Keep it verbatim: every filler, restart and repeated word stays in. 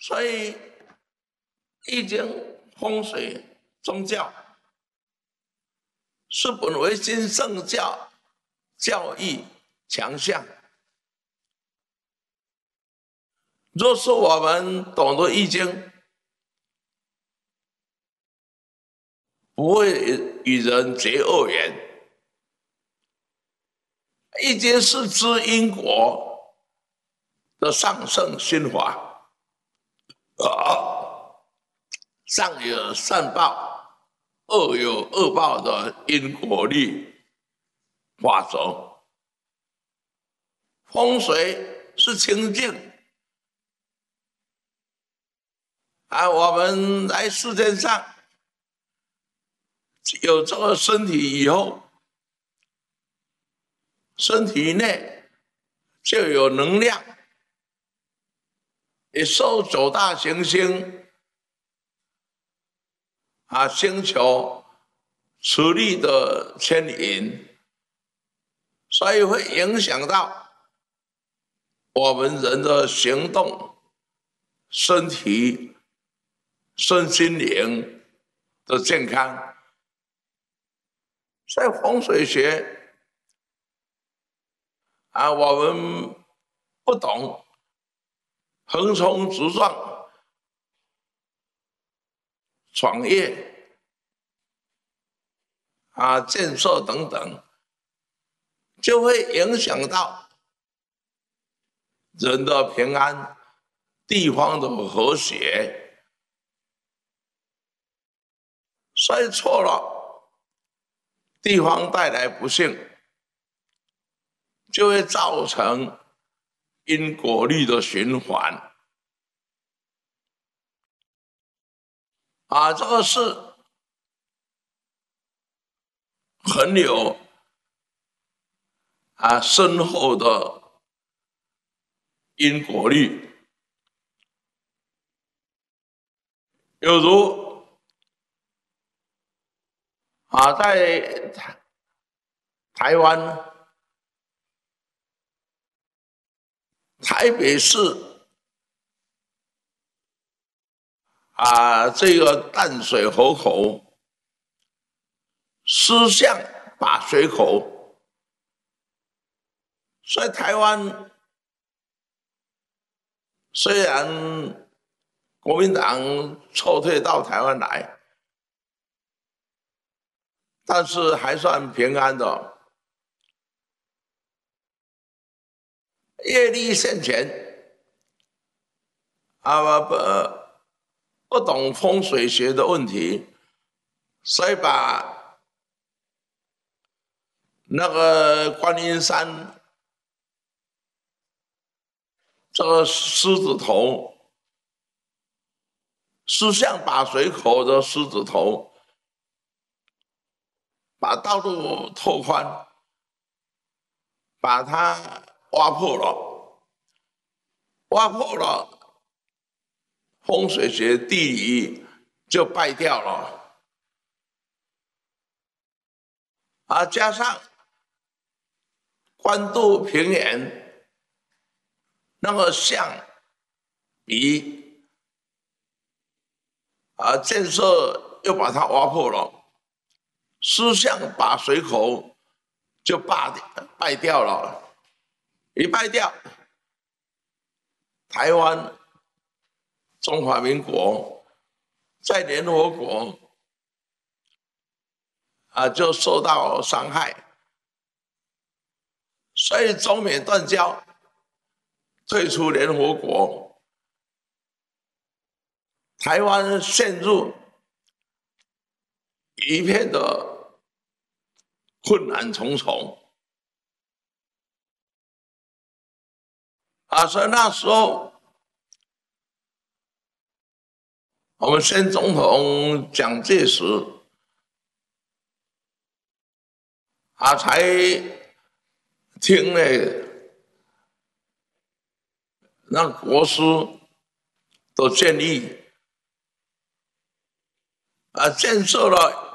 所以易经、风水、宗教是本为新圣教教义强项。若是我们懂得易经，不会与人结恶缘。易经是知因果的上圣心法，啊，善有善报，恶有恶报的因果律法则。风水是清净啊，我们来世界上有这个身体以后，身体内就有能量，也受九大行星啊星球磁力的牵引，所以会影响到我们人的行动、身体、身心灵的健康。所以风水学啊，我们不懂，横冲直撞，创业啊，建设等等，就会影响到人的平安、地方的和谐。所以错了，地方带来不幸，就会造成因果律的循环。啊，这个是很有啊深厚的因果律，有如啊在台湾台北市啊这个淡水河口狮象把水口，所以台湾虽然国民党撤退到台湾来，但是还算平安的。业力现前啊不不懂风水学的问题，所以把那个观音山这个狮子头，狮象把水口的狮子头，把道路拓宽，把它挖破了，挖破了，风水学地理就败掉了，啊，加上官渡平原那个象鼻啊建设又把它挖破了，狮象把水口就败败掉了，一败掉，台湾中华民国在联合国啊就受到伤害，所以中美断交，退出联合国，台湾陷入一片的困难重重啊！所以那时候，我们先总统蒋介石啊，才听了让国师的建议啊，建设了